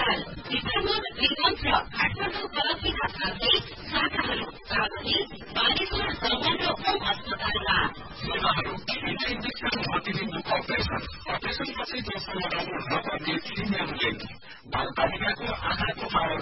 अस्पताल चित्रमोड रिमोट र काठमाडौँ गलतीका साथै शाखाहरू कालोनी बानेश्वर दमन र ओम अस्पतालमा सेवाहरू इन्जेक्सन मोटिलिङ्ग अपरेसनपछि जसको लगाउनु नपर्ने प्रिमियम रेन्ज बालबालिकाको आँखाको पावर